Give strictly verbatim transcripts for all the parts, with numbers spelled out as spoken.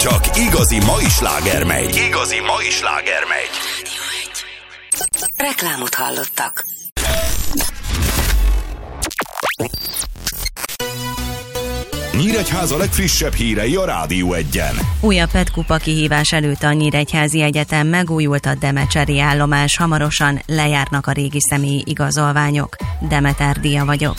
Csak igazi mai sláger megy. Igazi mai sláger megy. Reklámot hallottak. Nyíregyháza legfrissebb hírei a Rádió Egyen. Újabb pé e té kupa kihívás előtt a Nyíregyházi Egyetem, megújult a Demecseri állomás, hamarosan lejárnak a régi személyi igazolványok. Demeter Dia vagyok.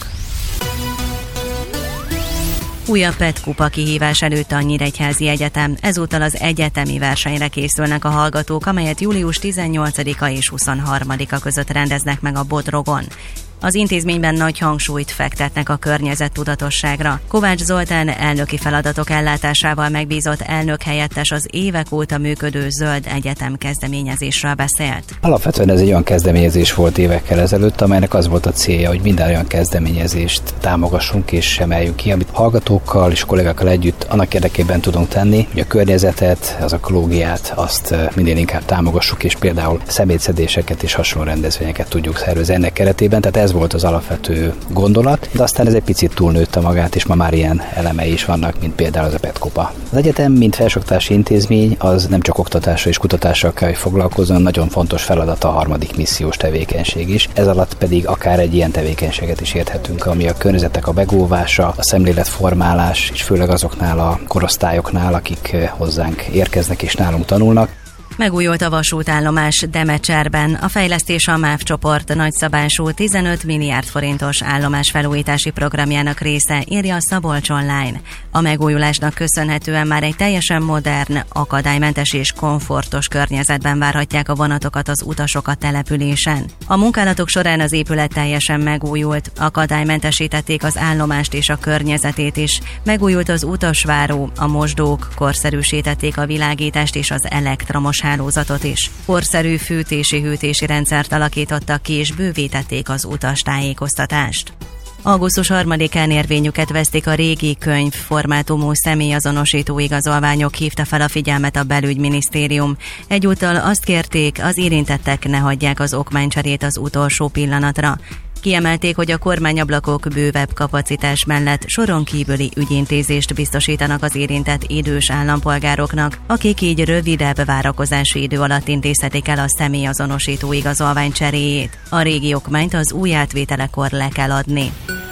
Újabb pé e té kupa kihívás előtt a Nyíregyházi Egyetem. Ezúttal az egyetemi versenyre készülnek a hallgatók, amelyet július tizennyolcadika és huszonharmadika között rendeznek meg a Bodrogon. Az intézményben nagy hangsúlyt fektetnek a környezettudatosságra. Kovács Zoltán elnöki feladatok ellátásával megbízott elnök helyettes az évek óta működő Zöld Egyetem kezdeményezésről beszélt. Alapvetően ez egy olyan kezdeményezés volt évekkel ezelőtt, amelynek az volt a célja, hogy minden olyan kezdeményezést támogassunk és emeljünk ki, amit hallgatókkal és kollégákkal együtt annak érdekében tudunk tenni, hogy a környezetet, az ökológiát azt minél inkább támogassuk, és például szemétszedéseket és hasonló rendezvényeket tudjuk szervezni ennek keretében. Tehát ez volt az alapvető gondolat, de aztán ez egy picit túlnőtte magát, és ma már ilyen elemei is vannak, mint például az a pé e té kupa. Az egyetem, mint felsőoktatási intézmény, az nem csak oktatással és kutatással kell, hogy foglalkozzon, nagyon fontos feladat a harmadik missziós tevékenység is. Ez alatt pedig akár egy ilyen tevékenységet is érthetünk, ami a környezetek a megóvása, a szemléletformálás, és főleg azoknál a korosztályoknál, akik hozzánk érkeznek és nálunk tanulnak. Megújult a vasútállomás Demecserben. A fejlesztés a MÁV csoport nagyszabású tizenöt milliárd forintos állomás felújítási programjának része, írja a Szabolcs Online. A megújulásnak köszönhetően már egy teljesen modern, akadálymentes és komfortos környezetben várhatják a vonatokat az utasok a településen. A munkálatok során az épület teljesen megújult, akadálymentesítették az állomást és a környezetét is. Megújult az utasváró, a mosdók, korszerűsítették a világítást és az elektromos hálózatot is. Korszerű fűtési-hűtési rendszert alakítottak ki, és bővítették az utastájékoztatást. augusztus harmadikán érvényüket vesztik a régi könyv formátumú személyazonosító igazolványok, hívta fel a figyelmet a Belügyminisztérium. Egyúttal azt kérték, az érintettek ne hagyják az okmánycserét az utolsó pillanatra. Kiemelték, hogy a kormányablakok bővebb kapacitás mellett soron kívüli ügyintézést biztosítanak az érintett idős állampolgároknak, akik így rövidebb várakozási idő alatt intézhetik el a személyazonosító igazolvány cseréjét. A régi okmányt az új átvételekor le kell adni.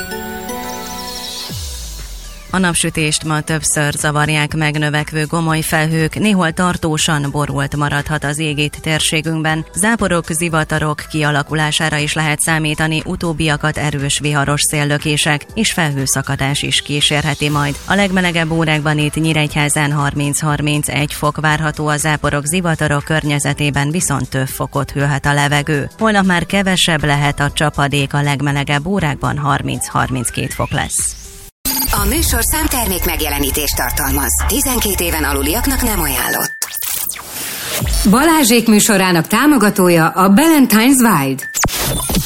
A napsütést ma többször zavarják meg növekvő gomoly felhők, néhol tartósan borult maradhat az ég itt térségünkben. Záporok, zivatarok kialakulására is lehet számítani, utóbbiakat erős viharos széllökések és felhőszakadás is kísérheti majd. A legmelegebb órákban itt Nyíregyházán harminc-harmincegy fok várható, a záporok, zivatarok környezetében viszont több fokot hűlhet a levegő. Holnap már kevesebb lehet a csapadék, a legmelegebb órákban harminc-harminckét fok lesz. A műsorszám termék megjelenítést tartalmaz. tizenkét éven aluliaknak nem ajánlott. Balázsék műsorának támogatója a Ballantine's Wild.